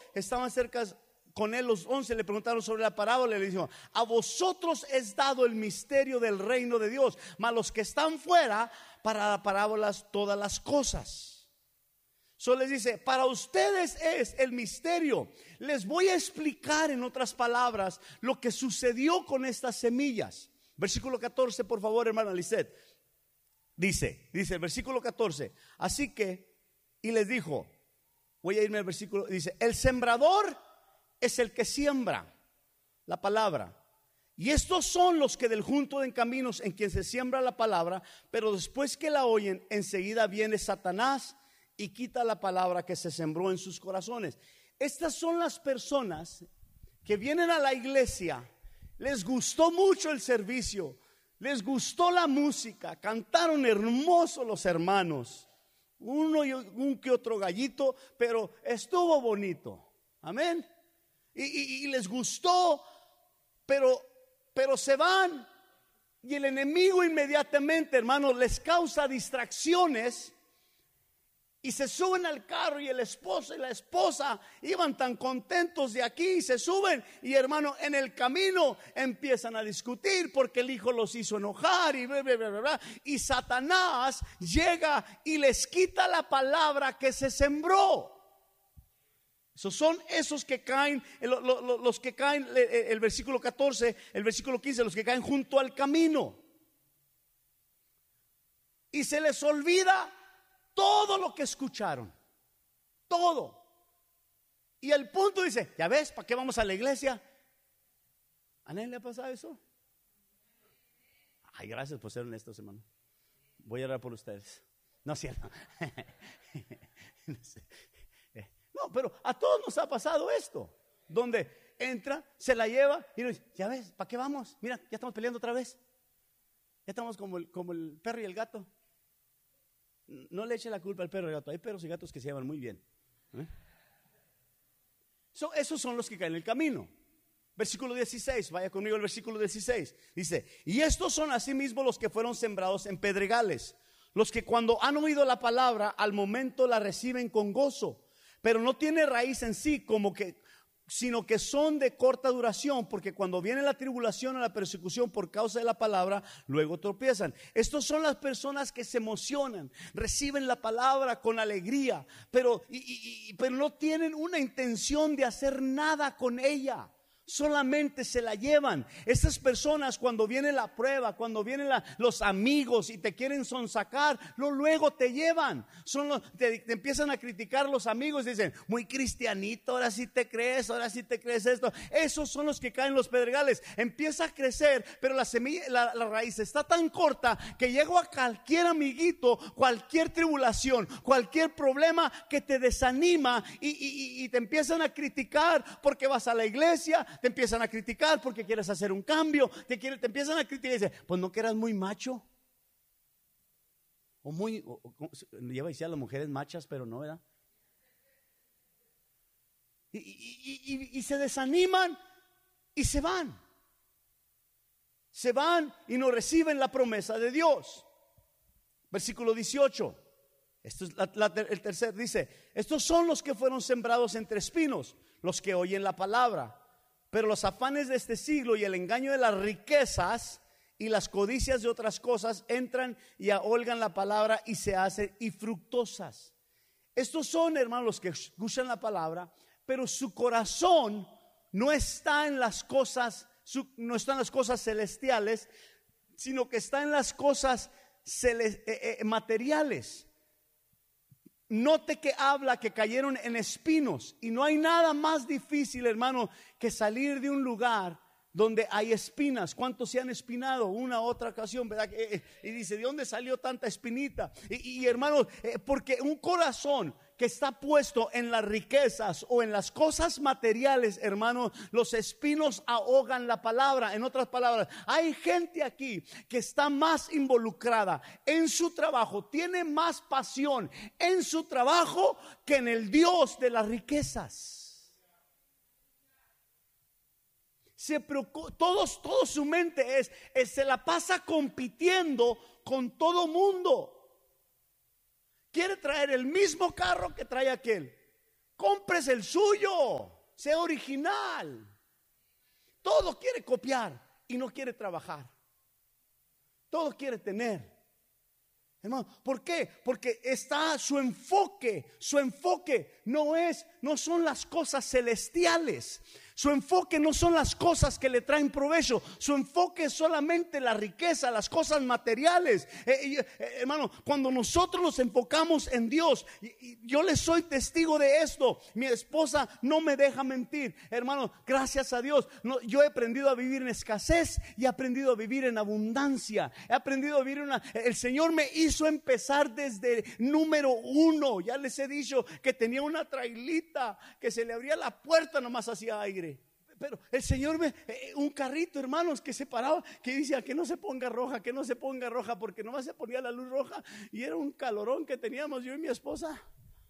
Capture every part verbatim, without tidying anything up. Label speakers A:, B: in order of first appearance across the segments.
A: estaban cerca con él los once, le preguntaron sobre la parábola y le dijeron: a vosotros es dado el misterio del reino de Dios, mas los que están fuera, para las parábolas todas las cosas. Solo les dice: para ustedes es el misterio. Les voy a explicar en otras palabras lo que sucedió con estas semillas. Versículo catorce, por favor, hermana Lisette. Dice, dice el versículo catorce: así que, y les dijo, voy a irme al versículo, dice: el sembrador es el que siembra la palabra. Y estos son los que del junto de caminos, en quien se siembra la palabra, pero después que la oyen, enseguida viene Satanás y quita la palabra que se sembró en sus corazones. Estas son las personas que vienen a la iglesia, les gustó mucho el servicio, les gustó la música, cantaron hermoso los hermanos, uno y un que otro gallito, pero estuvo bonito. Amén. Y, y, y les gustó, pero, pero se van, y el enemigo inmediatamente, hermanos, les causa distracciones. Y se suben al carro, y el esposo y la esposa iban tan contentos de aquí, y se suben, y hermano, en el camino empiezan a discutir porque el hijo los hizo enojar y bla, bla, bla, bla, bla. Y Satanás llega y les quita la palabra que se sembró. Esos son esos que caen, los, los, los que caen, el versículo catorce, el versículo quince, los que caen junto al camino. Y se les olvida todo lo que escucharon, todo. Y el punto dice: ya ves, ¿para qué vamos a la iglesia? ¿A nadie le ha pasado eso? Ay, gracias por ser honestos, hermano. Voy a orar por ustedes. No es cierto. No, pero a todos nos ha pasado esto, donde entra, se la lleva y nos dice: ya ves, ¿para qué vamos? Mira, ya estamos peleando otra vez. Ya estamos como el, como el perro y el gato. No le eche la culpa al perro y al gato. Hay perros y gatos que se llevan muy bien. ¿Eh? So, esos son los que caen en el camino. Versículo dieciséis, vaya conmigo al versículo dieciséis. Dice: y estos son asimismo los que fueron sembrados en pedregales, los que cuando han oído la palabra, al momento la reciben con gozo, pero no tiene raíz en sí, como que, sino que son de corta duración, porque cuando viene la tribulación o la persecución por causa de la palabra, luego tropiezan. Estos son las personas que se emocionan, reciben la palabra con alegría, pero, y, y, pero no tienen una intención de hacer nada con ella. Solamente se la llevan. Estas personas, cuando viene la prueba, cuando vienen la, los amigos y te quieren sonsacar, lo, luego te llevan. Son los, te, te empiezan a criticar los amigos, dicen: muy cristianito, ahora sí te crees, ahora sí te crees esto. Esos son los que caen en los pedregales. Empieza a crecer, pero la semilla, la, la raíz está tan corta que llega a cualquier amiguito, cualquier tribulación, cualquier problema que te desanima y, y, y te empiezan a criticar porque vas a la iglesia. Te empiezan a criticar porque quieres hacer un cambio. Te, quiere, te empiezan a criticar y dicen: pues no que eras muy macho. O muy, o, o, lleva a decir a las mujeres machas, pero no, ¿verdad? Y, y, y, y se desaniman y se van. Se van y no reciben la promesa de Dios. Versículo dieciocho. Esto es la, la, el tercer, dice: estos son los que fueron sembrados entre espinos, los que oyen la palabra. Pero los afanes de este siglo y el engaño de las riquezas y las codicias de otras cosas entran y ahogan la palabra y se hacen infructuosas. Estos son, hermanos, los que escuchan la palabra, pero su corazón no está en las cosas, su, no está en las cosas celestiales, sino que está en las cosas cele, eh, eh, materiales. Note que habla que cayeron en espinos, y no hay nada más difícil, hermano, que salir de un lugar donde hay espinas. ¿Cuántos se han espinado una u otra ocasión, verdad? Y dice: ¿de dónde salió tanta espinita? Y, y hermano, porque un corazón que está puesto en las riquezas o en las cosas materiales, hermano, los espinos ahogan la palabra. En otras palabras, hay gente aquí que está más involucrada en su trabajo, tiene más pasión en su trabajo que en el Dios de las riquezas. Se preocupa, todos, todo su mente es, es, se la pasa compitiendo con todo mundo. Quiere traer el mismo carro que trae aquel, cómprese el suyo, sea original. Todo quiere copiar y no quiere trabajar. Todo quiere tener. Hermano, ¿por qué? Porque está su enfoque, su enfoque no es, no son las cosas celestiales. Su enfoque no son las cosas que le traen provecho. Su enfoque es solamente la riqueza, las cosas materiales. Eh, eh, eh, hermano, cuando nosotros nos enfocamos en Dios, y, y yo le soy testigo de esto. Mi esposa no me deja mentir. Hermano, gracias a Dios, no, yo he aprendido a vivir en escasez y he aprendido a vivir en abundancia. He aprendido a vivir una. El Señor me hizo empezar desde número uno. Ya les he dicho que tenía una trailita que se le abría la puerta, nomás hacía aire. Pero el Señor me, eh, un carrito, hermanos, que se paraba, que decía que no se ponga roja, que no se ponga roja, porque nomás se ponía la luz roja y era un calorón que teníamos yo y mi esposa.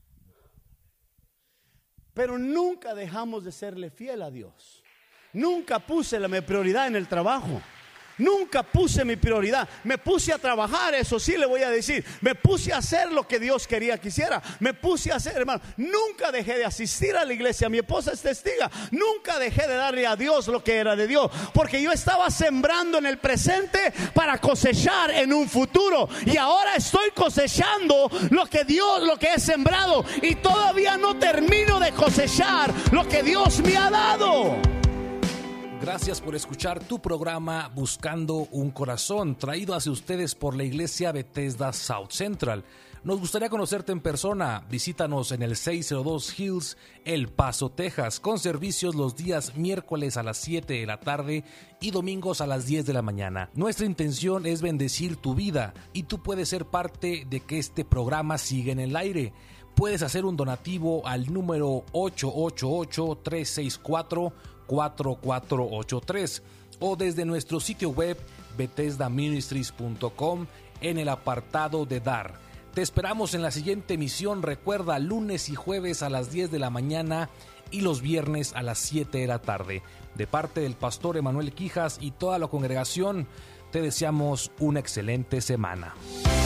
A: Pero nunca dejamos de serle fiel a Dios. Nunca puse la mi prioridad en el trabajo. Nunca puse mi prioridad. Me puse a trabajar, eso sí le voy a decir. Me puse a hacer lo que Dios quería que hiciera. Me puse a hacer, hermano. Nunca dejé de asistir a la iglesia. Mi esposa es testiga. Nunca dejé de darle a Dios lo que era de Dios. Porque yo estaba sembrando en el presente para cosechar en un futuro. Y ahora estoy cosechando lo que Dios, lo que he sembrado. Y todavía no termino de cosechar lo que Dios me ha dado.
B: Gracias por escuchar tu programa Buscando un Corazón, traído hacia ustedes por la Iglesia Bethesda South Central. Nos gustaría conocerte en persona. Visítanos en el seiscientos dos Hills, El Paso, Texas, con servicios los días miércoles a las siete de la tarde y domingos a las diez de la mañana. Nuestra intención es bendecir tu vida y tú puedes ser parte de que este programa siga en el aire. Puedes hacer un donativo al número ocho ocho ocho, tres seis cuatro, cuatro cuatro ocho tres o desde nuestro sitio web bethesda ministries punto com en el apartado de dar. Te esperamos en la siguiente emisión. Recuerda, lunes y jueves a las diez de la mañana y los viernes a las siete de la tarde. De parte del pastor Emanuel Quijas y toda la congregación, te deseamos una excelente semana.